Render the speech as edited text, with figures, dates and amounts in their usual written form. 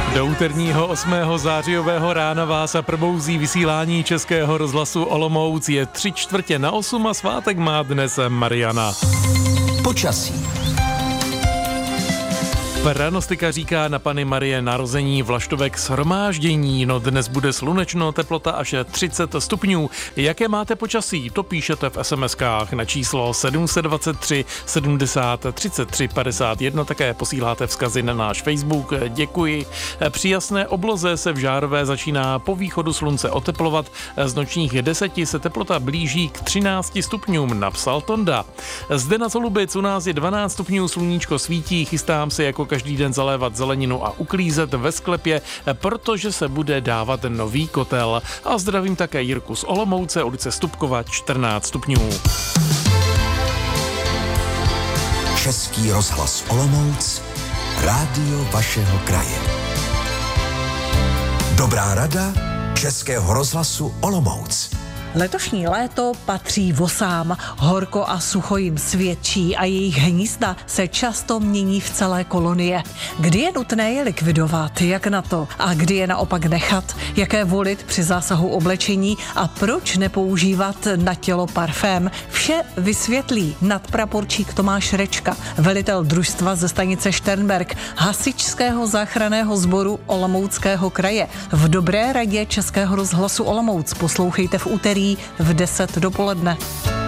Do úterního 8. zářijového rána vás a probouzí vysílání Českého rozhlasu Olomouc. Je 7:45 a svátek má dnes Mariana. Počasí. Pranostika říká na Panny Marie narození vlaštovek shromáždění. No dnes bude slunečno, teplota až 30 stupňů. Jaké máte počasí? To píšete v SMS-kách na číslo 723 70 33 51. Také posíláte vzkazy na náš Facebook. Děkuji. Při jasné obloze se v Žárové začíná po východu slunce oteplovat. Z nočních 10 se teplota blíží k 13 stupňům, napsal Tonda. Zde na Solubic u nás je 12 stupňů, sluníčko svítí, chystám se jako každý den zalévat zeleninu a uklízet ve sklepě, protože se bude dávat nový kotel. A zdravím také Jirku z Olomouce, ulice Stupkova, 14 stupňů. Český rozhlas Olomouc, rádio vašeho kraje. Dobrá rada Českého rozhlasu Olomouc. Letošní léto patří vosám. Horko a sucho jim svědčí a jejich hnízda se často mění v celé kolonie. Kdy je nutné je likvidovat, jak na to? A kdy je naopak nechat? Jaké volit při zásahu oblečení a proč nepoužívat na tělo parfém? Vše vysvětlí nadpraporčík Tomáš Rečka, velitel družstva ze stanice Šternberk, hasičského záchranného sboru Olomouckého kraje. V Dobré radě Českého rozhlasu Olomouc poslouchejte v úterý v 10 dopoledne.